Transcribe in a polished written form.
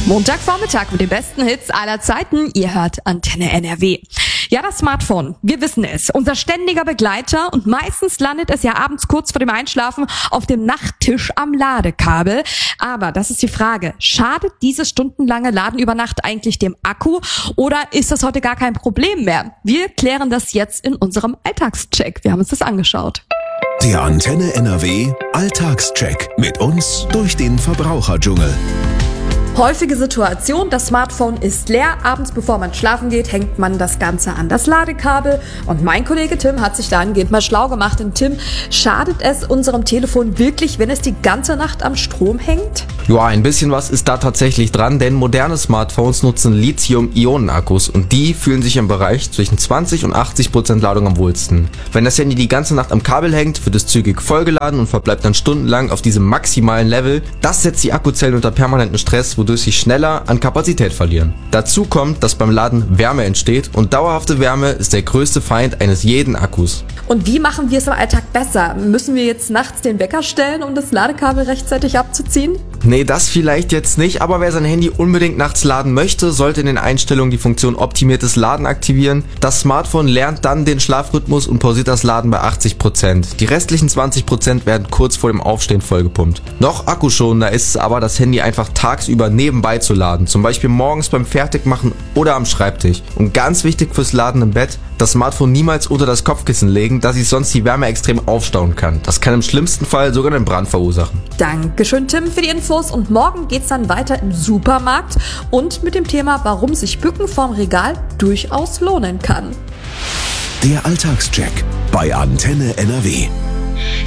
Montagvormittag mit den besten Hits aller Zeiten. Ihr hört Antenne NRW. Ja, das Smartphone, wir wissen es, unser ständiger Begleiter, und meistens landet es ja abends kurz vor dem Einschlafen auf dem Nachttisch am Ladekabel. Aber das ist die Frage, schadet dieses stundenlange Laden über Nacht eigentlich dem Akku oder ist das heute gar kein Problem mehr? Wir klären das jetzt in unserem Alltagscheck. Wir haben uns das angeschaut. Der Antenne NRW Alltagscheck mit uns durch den Verbraucherdschungel. Häufige Situation, das Smartphone ist leer. Abends, bevor man schlafen geht, hängt man das Ganze an das Ladekabel. Und mein Kollege Tim hat sich dahingehend mal schlau gemacht. Und Tim, schadet es unserem Telefon wirklich, wenn es die ganze Nacht am Strom hängt? Ja, ein bisschen was ist da tatsächlich dran, denn moderne Smartphones nutzen Lithium-Ionen-Akkus und die fühlen sich im Bereich zwischen 20 und 80% Ladung am wohlsten. Wenn das Handy die ganze Nacht am Kabel hängt, wird es zügig vollgeladen und verbleibt dann stundenlang auf diesem maximalen Level. Das setzt die Akkuzellen unter permanenten Stress, wodurch sie schneller an Kapazität verlieren. Dazu kommt, dass beim Laden Wärme entsteht und dauerhafte Wärme ist der größte Feind eines jeden Akkus. Und wie machen wir es im Alltag besser? Müssen wir jetzt nachts den Wecker stellen, um das Ladekabel rechtzeitig abzuziehen? Nee, das vielleicht jetzt nicht, aber wer sein Handy unbedingt nachts laden möchte, sollte in den Einstellungen die Funktion optimiertes Laden aktivieren. Das Smartphone lernt dann den Schlafrhythmus und pausiert das Laden bei 80%. Die restlichen 20% werden kurz vor dem Aufstehen vollgepumpt. Noch akkuschonender ist es aber, das Handy einfach tagsüber nebenbei zu laden, zum Beispiel morgens beim Fertigmachen oder am Schreibtisch. Und ganz wichtig fürs Laden im Bett, das Smartphone niemals unter das Kopfkissen legen, da sich sonst die Wärme extrem aufstauen kann. Das kann im schlimmsten Fall sogar einen Brand verursachen. Dankeschön, Tim, für die Infos. Und morgen geht's dann weiter im Supermarkt und mit dem Thema, warum sich Bücken vorm Regal durchaus lohnen kann. Der Alltagscheck bei Antenne NRW.